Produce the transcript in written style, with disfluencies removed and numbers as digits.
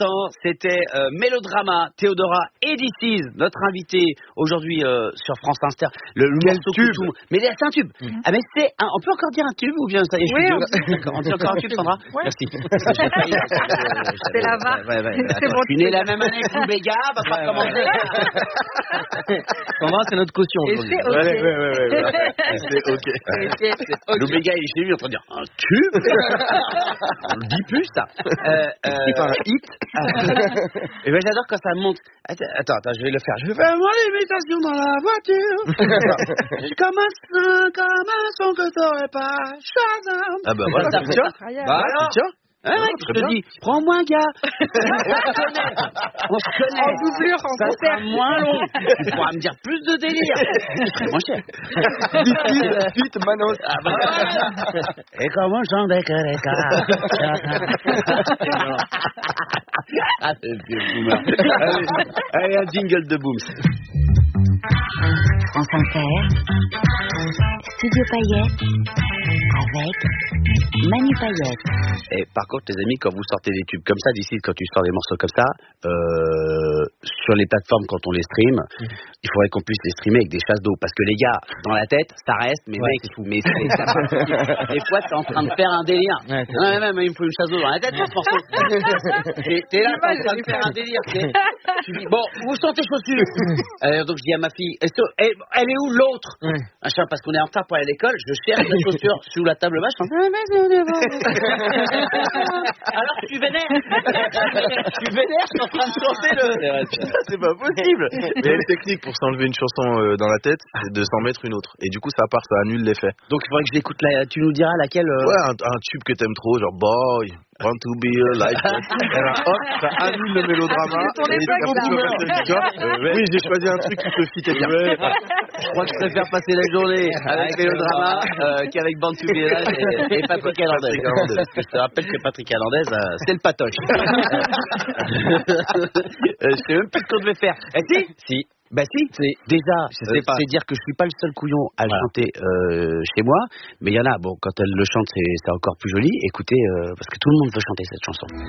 l'instant, c'était Mélodrama, Théodora et DC's, notre invité aujourd'hui sur France Inter. Le morceau tube. tout. Mais c'est un tube. Ah mais on peut encore dire un tube ou bien ça y est? Oui, D'accord. On dit encore un tube, Sandra? Ouais. Merci. C'est la VAR. Je suis né la même année que vous, Béga, va pas commencer. Sandra, c'est notre caution. Et c'est ok. C'est ok. L'Oméga, il est chez lui en train de dire un tube. On le dit plus, ça. C'est pas un hit. Et ben j'adore quand ça monte. Attends, je vais le faire. Je vais faire mon imitation dans la voiture. Comme un son que t'aurais pas. Shazam. Ah bah voilà, ça tu fait tiens. ça. Incroyable. Bah alors. Tiens. Ouais, je te dis, prends-moi, gars. On se connaît. En doublure, en Ça sera concert. moins long. Tu pourras me dire plus de délire. C'est très moins cher. Vite, Manos. Ah bah voilà. Et comment j'en décale Ah, c'est boomer. Allez, un jingle de Booms. France Inter, Studio Payette, avec Manu Payette. Et par contre, les amis, quand vous sortez des tubes comme ça, d'ici, quand tu sors des morceaux comme ça, sur les plateformes, quand on les stream, il faudrait qu'on puisse les streamer avec des chasses d'eau. Parce que les gars, dans la tête, ça reste, mais mec, ça participe. Des fois, t'es en train de faire un délire. Ouais, Non, même, il me faut une chasse d'eau dans la tête, ce morceau. T'es là, t'es en train de faire un délire. Tu dis, bon, où sont tes chaussures? Donc, je dis à ma fille, elle est où l'autre? Machin, parce qu'on est en retard pour aller à l'école, je cherche les chaussures sous la table basse. Alors, tu vénères. Tu vénères, je suis en train de chanter le. C'est pas possible. Mais il y a une technique pour s'enlever une chanson dans la tête, c'est de s'en mettre une autre. Et du coup, ça part, ça annule l'effet. Donc, il faudrait que je l'écoute là. Tu nous diras laquelle. Ouais, un tube que t'aimes trop, genre Boy, Want to be like that. Et alors, hop, ça annule le mélodrama. C'est ton Et époque, après, tu là. vas passer le score. Oui, j'ai choisi un truc qui te fitait bien. Je crois que je préfère passer la journée avec Mélodrama qu'avec Band to Be Alive et Patrick Hernandez. Parce que je te rappelle que Patrick Hernandez, c'est le patoche. Je sais même plus ce qu'on devait faire. Si. Bah si, déjà, c'est dire que je suis pas le seul couillon à le chanter chez moi, mais il y en a, bon, quand elle le chante, c'est encore plus joli. Écoutez, parce que tout le monde veut chanter cette chanson.